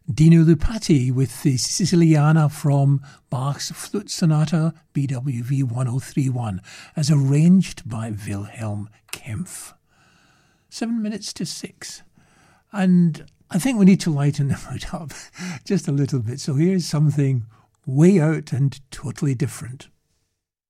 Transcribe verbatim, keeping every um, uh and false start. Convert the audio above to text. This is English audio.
Dino Lupati with the Siciliana from Bach's Flute Sonata B W V ten thirty-one, as arranged by Wilhelm Kempff. Seven minutes to six. And I think we need to lighten the mood up just a little bit. So here's something way out and totally different.